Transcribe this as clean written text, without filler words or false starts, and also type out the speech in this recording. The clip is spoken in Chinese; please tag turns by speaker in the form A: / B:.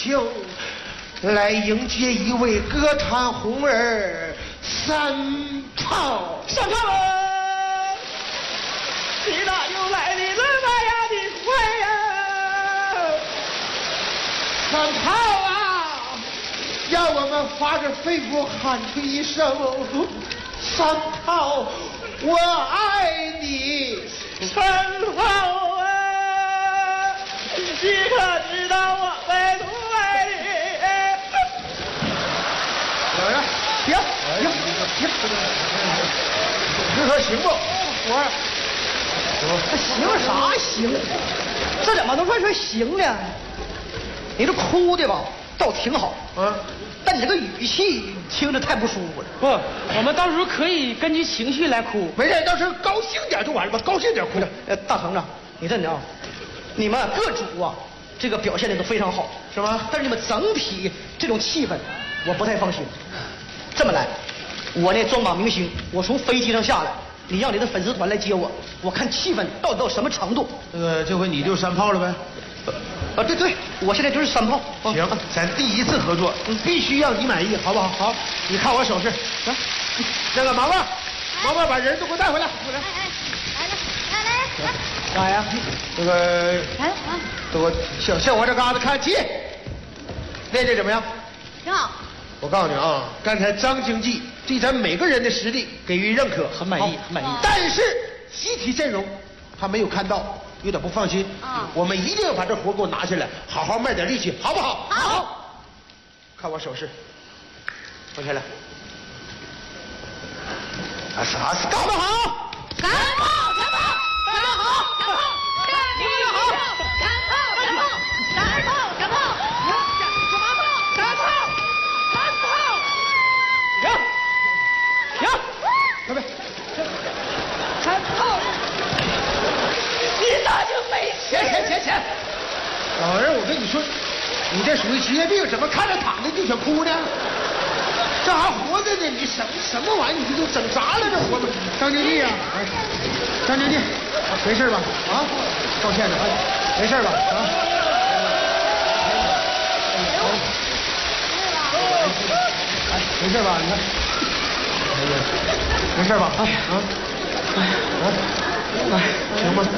A: 情，来迎接一位歌坛红儿三炮。
B: 三炮啊！你哪又来的那么呀的快呀？
A: 三炮啊！让我们发着肺腑喊出一声：三炮，我爱你！
B: 三炮啊！你可知道我们多爱你？
A: 老人，停！你说行不？
C: 这行啥行？这怎么能算说行呢？你这哭的吧，倒挺好
A: 啊，
C: 但你这个语气听着太不舒服了。
B: 不，我们到时候可以根据情绪来哭。
A: 没事，到时候高兴点就完了吧，高兴点哭。
C: 大成啊，你这啊，你们各组啊，这个表现的都非常好，
A: 是吗？
C: 但是你们整体这种气氛，我不太放心。这么来，我呢装把明星，我从飞机上下来，你让你的粉丝团来接我，我看气氛到什么程度。
A: 这回你就三炮了呗？
C: 对，我现在就是三炮。
A: 行，咱第一次合作，必须让你满意，好不好？好，你看我手势。行，那个毛毛把人都给我带回来。
D: 来，
A: 干啥呀？这个，这我向我这嘎达看齐。练这怎么样？
D: 挺好。
A: 我告诉你啊，刚才张经济对咱每个人的实力给予认可，
B: 很满意，很满意。
A: 但是集体阵容他没有看到，有点不放心。我们一定要把这活给我拿下来，好好卖点力气，好不好？
D: 好。
A: 看我手势，放下来。啥？干得好！
D: 三炮，三炮，三炮好，三炮，你们好，三炮，三炮，三炮，三炮，三炮，三炮，
B: 停，
A: 准备。
B: 三炮，你咋就没
A: 钱！老人，我跟你说，你这属于职业病，怎么看着躺着就想哭呢？这还活着呢，你什么玩意儿？你这都整砸了这活着。张经济啊，张经济，没事吧？啊，道歉呢，没事吧？啊，没事吧？你看，没事吧？啊，行吗？